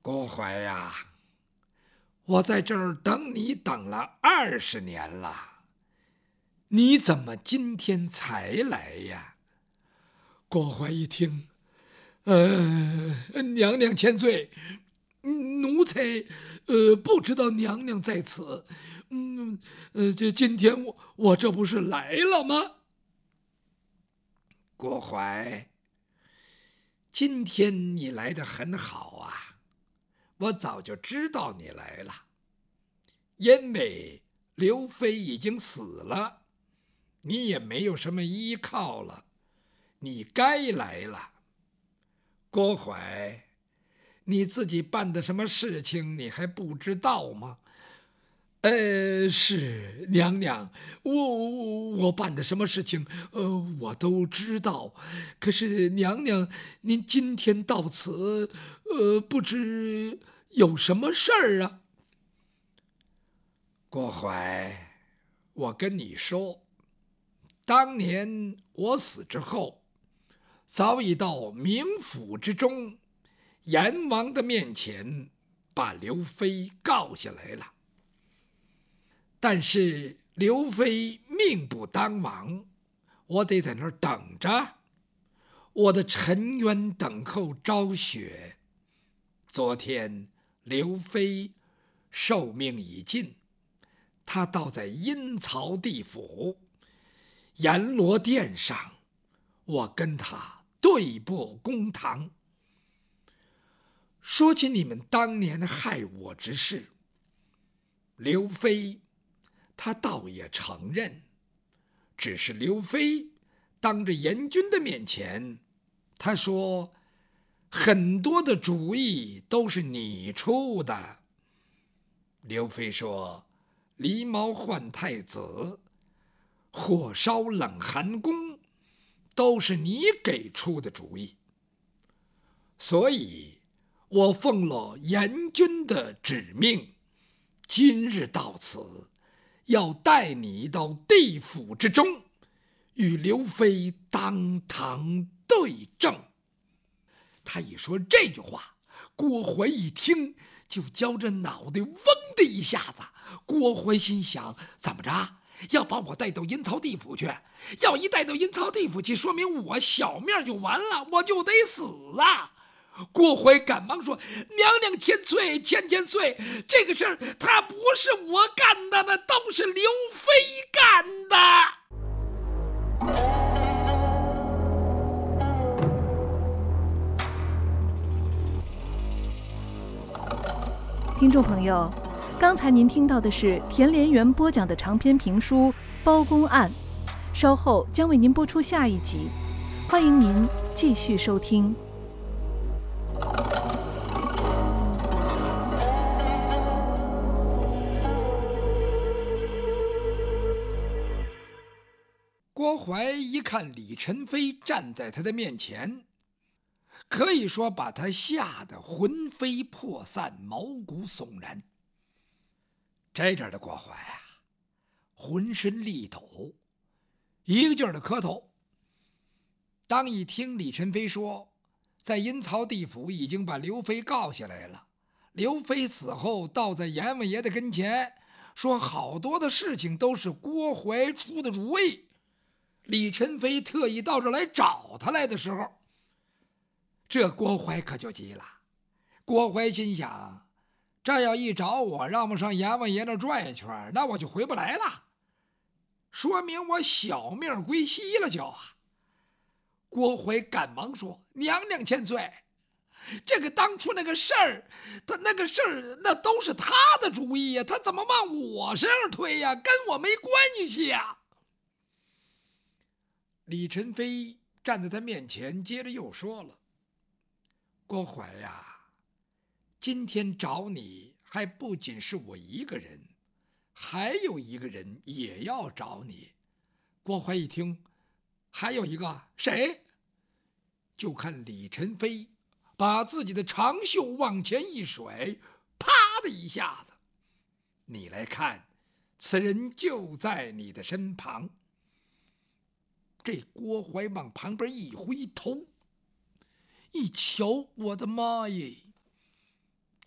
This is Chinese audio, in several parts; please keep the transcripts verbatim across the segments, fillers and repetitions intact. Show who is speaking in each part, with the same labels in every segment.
Speaker 1: 郭槐呀，我在这儿等你等了二十年了，你怎么今天才来呀？郭槐一听，呃，娘娘千岁，奴才呃不知道娘娘在此，嗯呃，这今天我我这不是来了吗？郭槐，今天你来得很好啊，我早就知道你来了，因为刘飞已经死了，你也没有什么依靠了，你该来了。郭槐，你自己办的什么事情你还不知道吗？呃，是娘娘，我我我办的什么事情，呃，我都知道。可是娘娘，您今天到此，呃，不知有什么事儿啊？郭槐，我跟你说，当年我死之后，早已到冥府之中，阎王的面前，把刘飞告下来了。但是刘飞命不当亡，我得在那儿等着。我的沉冤等候昭雪。昨天刘飞寿命已尽，他倒在阴曹地府阎罗殿上，我跟他对簿公堂。说起你们当年害我之事，刘飞他倒也承认，只是刘飞当着阎君的面前，他说很多的主意都是你出的。刘飞说狸猫换太子，火烧冷寒宫，都是你给出的主意。所以我奉了阎君的旨命，今日到此，要带你到地府之中，与刘飞当堂对证。他一说这句话，郭槐一听就觉着脑袋嗡的一下子。郭槐心想，怎么着要把我带到阴曹地府去？要一带到阴曹地府去，说明我小命就完了，我就得死啊！郭槐赶忙说：“娘娘千岁，千千岁，这个事儿他不是我干的，那都是刘飞干的。”
Speaker 2: 听众朋友，刚才您听到的是田连元播讲的长篇评书《包公案》，稍后将为您播出下一集，欢迎您继续收听。
Speaker 1: 郭槐一看李宸飞站在他的面前，可以说把他吓得魂飞魄散，毛骨悚然。这阵的郭槐啊，浑身力抖，一个劲儿的磕头。当一听李宸飞说，在阴曹地府已经把刘飞告下来了，刘飞死后倒在阎王爷的跟前，说好多的事情都是郭槐出的主意。李宸飞特意到这来找他来的时候，这郭槐可就急了。郭槐心想，这要一找我，让我上阎王爷那转一圈，那我就回不来了，说明我小命归西了就啊。郭槐赶忙说：“娘娘千岁，这个当初那个事儿，他那个事儿那都是他的主意呀，他怎么往我身上推呀？跟我没关系呀。”李宸飞站在他面前，接着又说了：“郭槐呀，今天找你还不仅是我一个人，还有一个人也要找你。”郭槐一听，还有一个谁？就看李宸飞把自己的长袖往前一甩，啪的一下子，你来看，此人就在你的身旁。这郭槐往旁边一回头，一瞧，我的妈耶！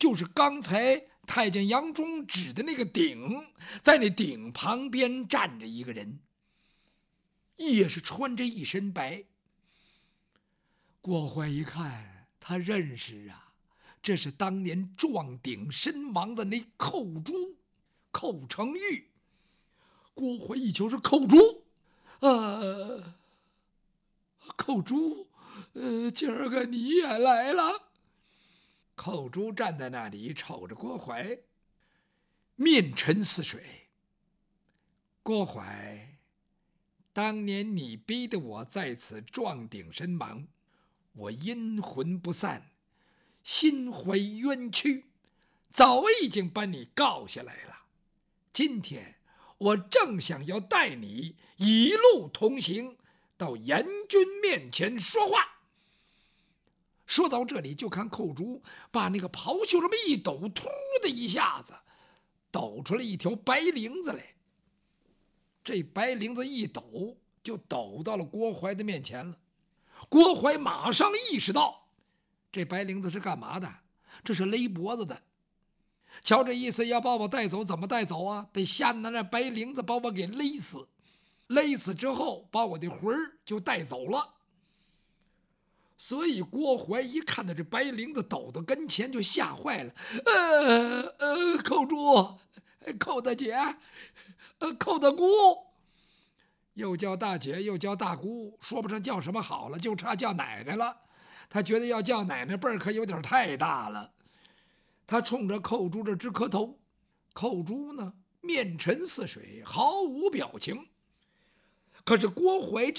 Speaker 1: 就是刚才太监杨忠指的那个鼎，在那鼎旁边站着一个人，也是穿着一身白。郭淮一看，他认识啊，这是当年撞鼎身亡的那寇珠，寇成玉。郭淮一瞧是寇珠，啊，寇珠，呃，今儿个你也来了。寇珠站在那里瞅着郭淮，面沉似水。郭淮，当年你逼得我在此撞鼎身亡，我阴魂不散，心怀冤屈，早已经把你告下来了。今天我正想要带你一路同行，到阎君面前说话。说到这里，就看寇珠把那个袍袖这么一抖，突的一下子抖出来一条白绫子来。这白绫子一抖，就抖到了郭淮的面前了。郭淮马上意识到，这白绫子是干嘛的？这是勒脖子的。瞧这意思，要把我带走，怎么带走啊？得先拿那白绫子把我给勒死，勒死之后，把我的魂儿就带走了。所以郭淮一看到这白绫子抖到跟前，就吓坏了。呃呃，寇珠，寇大姐，呃，寇大姑，又叫大姐又叫大姑，说不上叫什么好了，就差叫奶奶了。他觉得要叫奶奶辈儿可有点太大了。他冲着寇珠这直磕头。寇珠呢，面沉似水，毫无表情。可是郭淮这